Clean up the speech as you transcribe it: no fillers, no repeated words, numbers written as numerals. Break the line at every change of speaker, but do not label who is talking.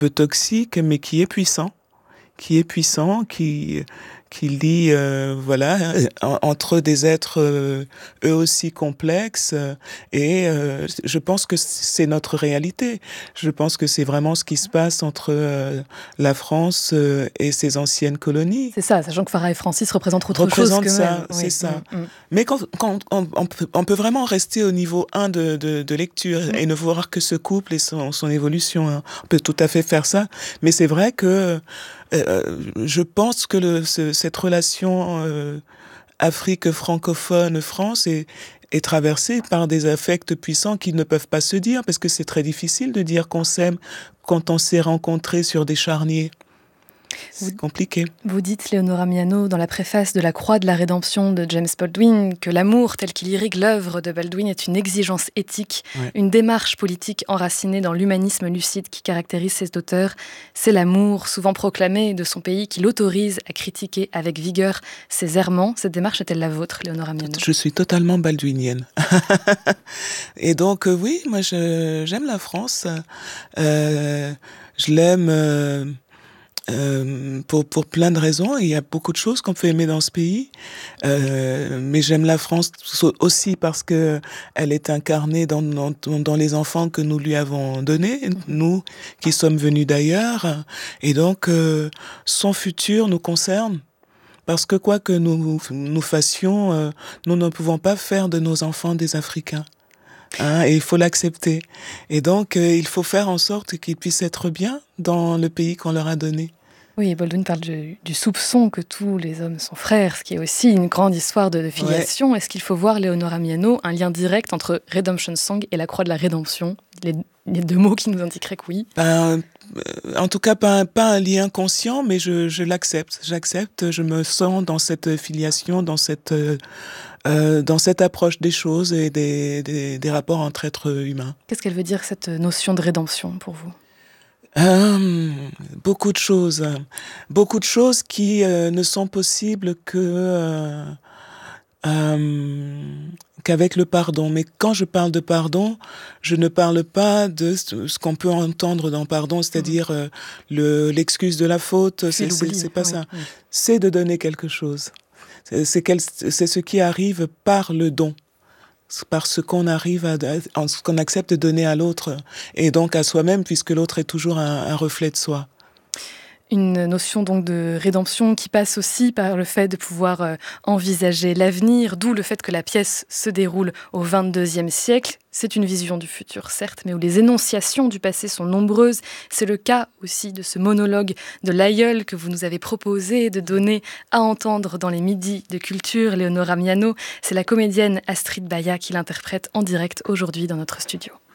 peu toxique, mais qui est puissant, qui lie, entre des êtres eux aussi complexes. Je pense que c'est notre réalité. Je pense que c'est vraiment ce qui se passe entre la France et ses anciennes colonies.
C'est ça, sachant que Farah et Francis représentent autre chose qu'eux-mêmes.
Ça, c'est ça. Mais quand on peut vraiment rester au niveau 1 de lecture et ne voir que ce couple et son évolution. Hein. On peut tout à fait faire ça. Mais c'est vrai que je pense que cette relation Afrique francophone-France est traversée par des affects puissants qui ne peuvent pas se dire, parce que c'est très difficile de dire qu'on s'aime quand on s'est rencontrés sur des charniers. C'est compliqué.
Vous dites, Leonora Miano, dans la préface de La Croix de la Rédemption de James Baldwin, que l'amour tel qu'il irrigue l'œuvre de Baldwin est une exigence éthique, une démarche politique enracinée dans l'humanisme lucide qui caractérise cet auteur. C'est l'amour, souvent proclamé, de son pays qui l'autorise à critiquer avec vigueur ses errements. Cette démarche est-elle la vôtre, Leonora Miano ?
Je suis totalement baldwinienne. Et donc, oui, moi, j'aime la France. Je l'aime... pour plein de raisons. Il y a beaucoup de choses qu'on peut aimer dans ce pays, mais j'aime la France aussi parce que elle est incarnée dans les enfants que nous lui avons donnés, nous qui sommes venus d'ailleurs, et donc son futur nous concerne. Parce que quoi que nous fassions, nous ne pouvons pas faire de nos enfants des Africains. Hein, et il faut l'accepter. Et donc, il faut faire en sorte qu'ils puissent être bien dans le pays qu'on leur a donné.
Oui, Baldwin parle du soupçon que tous les hommes sont frères, ce qui est aussi une grande histoire de filiation. Ouais. Est-ce qu'il faut voir, Leonora Miano, un lien direct entre Redemption Song et la Croix de la Rédemption ? Les deux mots qui nous indiqueraient que oui.
En tout cas, pas un lien conscient, mais je l'accepte. J'accepte, je me sens dans cette filiation, dans cette approche des choses et des rapports entre êtres humains.
Qu'est-ce qu'elle veut dire, cette notion de rédemption, pour vous ?
Beaucoup de choses qui ne sont possibles qu'avec le pardon. Mais quand je parle de pardon, je ne parle pas de ce qu'on peut entendre dans pardon, c'est-à-dire l'excuse de la faute, c'est pas ça. C'est de donner quelque chose. C'est ce qui arrive par le don, par ce qu'on arrive ce qu'on accepte de donner à l'autre, et donc à soi-même, puisque l'autre est toujours un reflet de soi.
Une notion donc de rédemption qui passe aussi par le fait de pouvoir envisager l'avenir, d'où le fait que la pièce se déroule au XXIe siècle. C'est une vision du futur, certes, mais où les énonciations du passé sont nombreuses. C'est le cas aussi de ce monologue de l'aïeul que vous nous avez proposé de donner à entendre dans les Midis de Culture, Leonora Miano. C'est la comédienne Astrid Baya qui l'interprète en direct aujourd'hui dans notre studio.